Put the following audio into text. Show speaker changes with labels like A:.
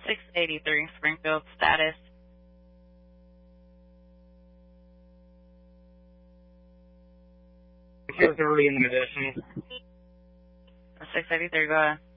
A: 683 Springfield status.
B: Here's already in the Medicinal.
A: 683, go ahead.